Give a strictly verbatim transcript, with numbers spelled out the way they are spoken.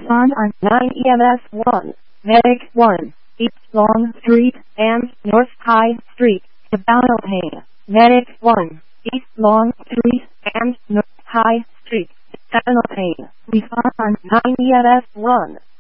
Respond on nine E M S one. Medic one. East Long Street and North High Street, Cabano Pain. Medic one. East Long Street and North High Street, Cabano Pain. Respond on nine E M S one.